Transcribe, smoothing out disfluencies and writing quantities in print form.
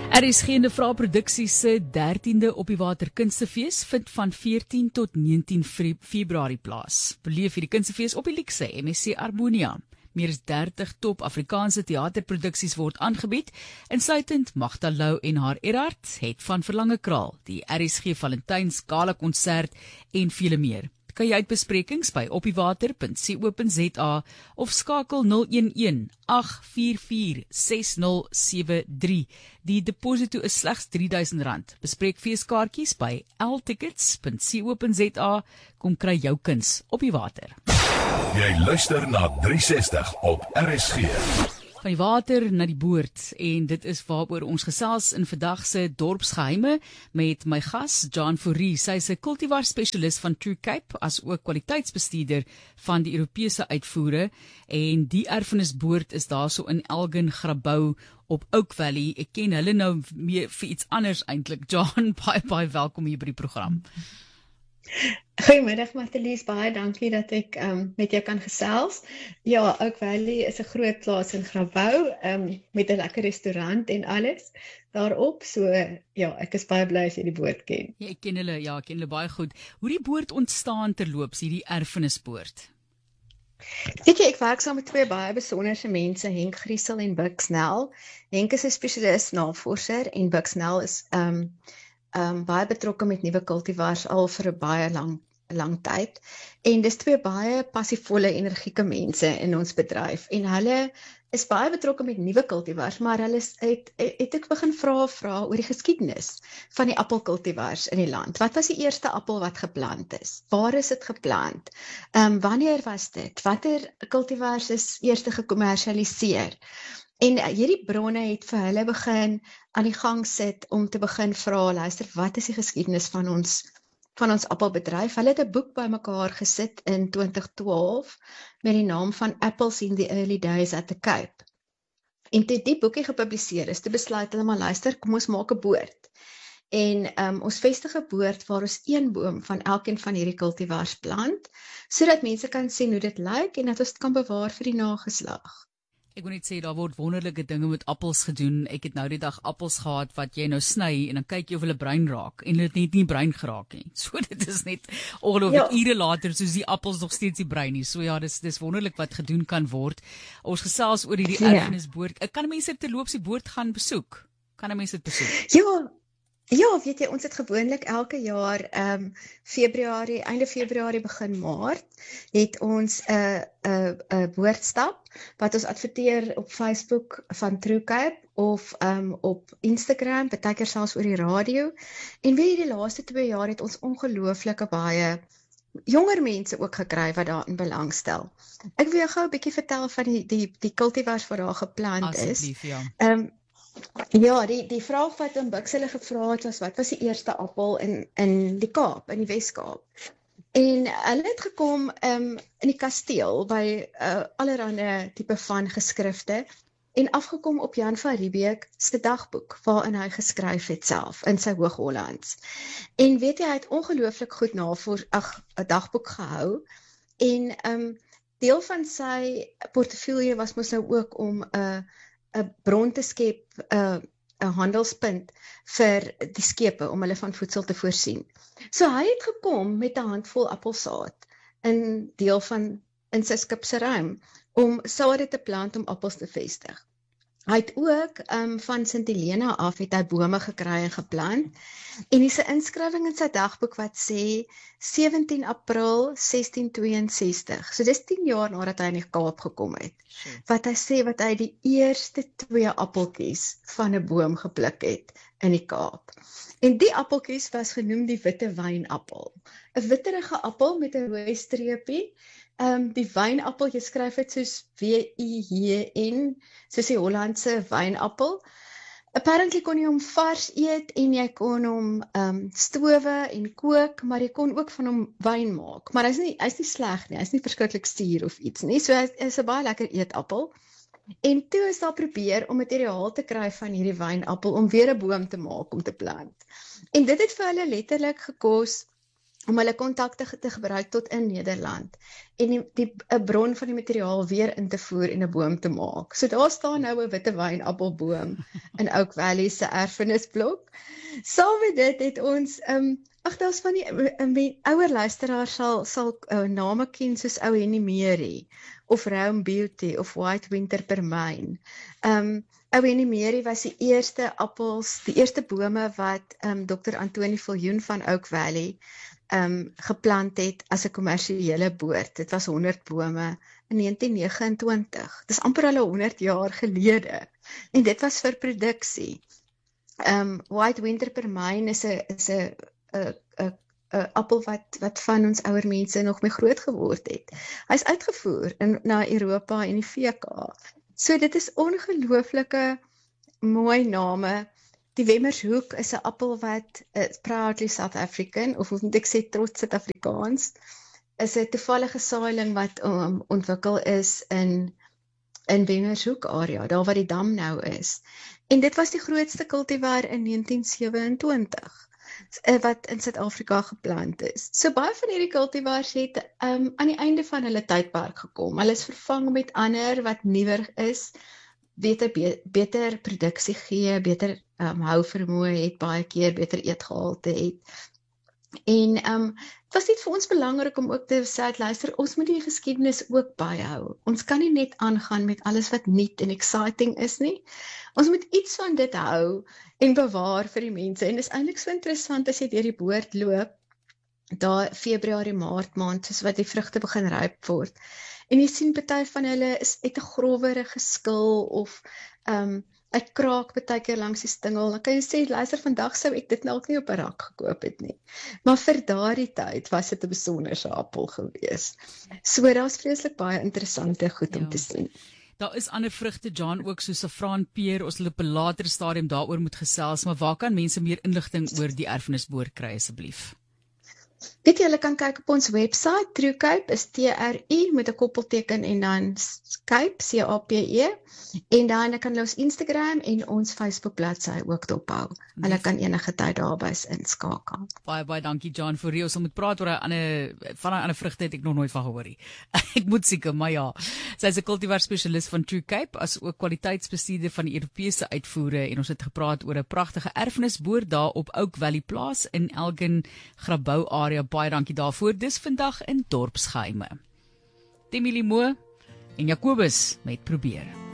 RSG en de Vra Produksie se 13de Op die Water Kunstefees vind van 14 tot 19 Februarie plaas. Beleef hierdie kunstefees op die luukse MSC Harmonia. Meer as 30 top Afrikaanse teaterproduksies word aangebied, insluitend Magda Lou en haar Erhard, Het van Verlange Kraal, die RSG Valentyns Gala konsert en vele meer. Kan jy uit besprekings by opdiewater.co.za of skakel 011-844-6073. Die deposito is slegs R3,000. Bespreek feeskaartjies by ltickets.co.za. Kom kry jou kuns op die water. Jy luister na 360 op RSG. Van die water na die boord, en dit is waaroor ons gesels in vandag se dorpsgeheime met my gas John Fourie. Sy is 'n kultivar spesialis van True Cape, as ook kwaliteitsbestuurder van die Europese uitvoere, en die erfenisboord is daarso in Elgin Grabouw op Oak Valley. Ek ken hulle nou meer vir iets anders eintlik. John, baie welkom hier by die program. Goeiemiddag Martelies, baie dankie dat ek met jou kan gesels. Ja, Oak Valley is 'n groot plaas in Grabouw, met 'n lekker restaurant en alles daarop, so ja, ek is baie bly as jy die boord ken. Ja, ek ken hulle baie goed. Hoe die boord ontstaan terloops, hierdie erfenisboord? Weet jy, ek werk saam met twee baie besonderse mense, Henk Griesel en Buk Snell. Henk is 'n spesialis navorser en Buk Snell is baie betrokke met nuwe kultivars al vir 'n baie lang tyd. En dis twee baie passievolle, energieke mense in ons bedryf. En hulle is baie betrokke met nuwe kultivars, maar hulle het ek begin vra oor die geskiedenis van die appelkultivars in die land. Wat was die eerste appel wat geplant is? Waar is dit geplant? Wanneer was dit? Watter kultivars is eers gekommersialiseer? En hierdie bronne het vir hulle begin aan die gang sit om te begin vra, luister, wat is die geskiedenis van ons appelbedryf? Hulle het 'n boek bymekaar gesit in 2012 met die naam van Apples in the Early Days at the Cape. En toe die boekie gepubliseer is, toe besluit hulle maar, luister, kom ons maak 'n boord. En ons vestig 'n boord waar ons een boom van elkeen van hierdie kultivars plant, sodat mense kan sien hoe dit lyk en dat ons dit kan bewaar vir die nageslag. Ek wil net sê, daar word wonderlike dinge met appels gedoen. Ek het nou die dag appels gehad wat jy nou sny en dan kyk jy of hulle bruin raak en hulle het net nie bruin geraak nie. So dit is net ongelooflik, ure later soos die appels nog steeds nie bruin nie. So ja, dis wonderlik wat gedoen kan word. Ons gesels oor hierdie erfenisboord. Kan mense terloops die boord gaan besoek? Kan mense dit besoek? Ja, weet jy, ons het gewoonlik elke jaar einde Februarie, begin Maart, het ons 'n boordstap wat ons adverteer op Facebook van True Cape of op Instagram, partykeer selfs oor die radio. En weet jy, die laaste 2 jaar het ons ongelooflike baie jonger mense ook gekry wat daarin belangstel. Ek wil jou gou 'n bietjie vertel van die kultivars wat daar geplant is. Asseblief, ja. Ja, die vraag wat Bux hulle gevra het was, wat was die eerste appel in die Kaap, in die Wes-Kaap? En hulle het gekom in die kasteel by allerhande tipe van geskrifte en afgekom op Jan van Riebeeck se dagboek waarin hy geskryf het self in sy Hoog-Hollands. En weet jy, hy het ongelooflik goed 'n dagboek gehou en deel van sy portefeulje was mos nou ook om 'n bron te skep, 'n handelspunt vir die skepe om hulle van voedsel te voorsien. So hy het gekom met 'n handvol appelsaad in sy skip se ruim om sade te plant om appels te vestig. Hy het ook van Sint Helena af het hy bome gekry en geplant en dis 'n inskrywing in sy dagboek wat sê 17 April 1662. So dis 10 jaar nadat hy in die Kaap gekom het. Wat hy sê wat hy die eerste 2 appeltjies van 'n boom gepluk het in die Kaap. En die appeltjies was genoem die witte wynappel. 'n Witterige appel met 'n rooi streepie. Die wynappel, jy skryf dit soos W-I-H-N, soos die Hollandse wynappel. Apparently kon jy hom vars eet en jy kon hom stowe en kook, maar jy kon ook van hom wyn maak. Maar hy's nie sleg nie, hy's nie verskriklik suur of iets nie. So hy is 'n baie lekker eetappel. En toe is daar probeer om materiaal te kry van hierdie wynappel om weer 'n boom te maak om te plant. En dit het vir hulle letterlik gekos om hulle kontakte te gebruik tot in Nederland en 'n bron van die materiaal weer in te voer en 'n boom te maak. So daar staan nou 'n wittewynappelboom in Oak Valley se erfenisblok. Saam met dit het ons daar's van die ouer luisteraars sal name ken soos Ou Henny Mary of Rome Beauty of White Winter Permane. Ou Henny Mary was die eerste appels, die eerste bome wat Dr. Antonie Viljoen van Oak Valley geplant het as 'n kommersiële boord. Dit was 100 bome in 1929. Dis amper al 100 jaar gelede. En dit was vir produksie. White Winter Permane is 'n appel wat van ons ouer mense nog mee groot geword het. Hy's uitgevoer na Europa en die VK. So dit is ongelooflike mooi name. Die Wemmershoek is 'n appel wat proudly South African, of moet ek sê trots Suid-Afrikaans, is 'n toevallige saailing wat ontwikkel is in Wemmershoek area, daar waar die dam nou is. En dit was die grootste kultivar in 1927. Wat in Suid-Afrika geplant is. So baie van hierdie kultivars het aan die einde van hulle tydperk gekom. Hulle is vervang met ander wat nuwer is, beter produksie gee, beter hou vermoë het, baie keer beter eetgehalte het. En het was net vir ons belangrik om ook te sê, luister, ons moet die geskiedenis ook byhou. Ons kan nie net aangaan met alles wat nuut en exciting is nie. Ons moet iets van dit hou en bewaar vir die mense. En dit is eintlik so interessant as jy deur die boord loop, daar Februarie, Maart maand, soos wat die vrugte begin ryp word. En jy sien party van hulle is uit 'n growerige skil of ek kraak baie keer langs die stingel. Dan kan jy sê, luister, vandag sou ek dit dalk nie op 'n rak gekoop het nie. Maar vir daardie tyd was dit 'n besonderse appel gewees. So daar's vreeslik baie interessante goed om te sien. Daar is ander vrugte, John, ook soos saffraanpeer. Ons sal op 'n later stadium daaroor moet gesels, maar waar kan mense meer inligting oor die erfenisboord kry asseblief? Weet jy, hulle kan kyk op ons webwerf, TrueCape is TRU met 'n koppelteken en dan Cape, CAPE, en dan kan hulle ons Instagram en ons Facebook bladsy ook dophou. Hulle kan enige tyd daarby inskakel. Baie dankie, John, vir jou. Ons moet praat oor 'n ander vrugte het ek nog nooit van gehoor nie. Ek moet seker, maar ja. Sy is 'n kultivar spesialis van TrueCape, as ook kwaliteitsbestuurder van die Europese uitvoere, en ons het gepraat oor 'n pragtige erfenisboord daar op Oak Valley Plaas in Elgin, Grabouw area. Baie dankie daarvoor. Dis vandag in Dorpsgeheime. Temi Limo en Jacobus met Probeer.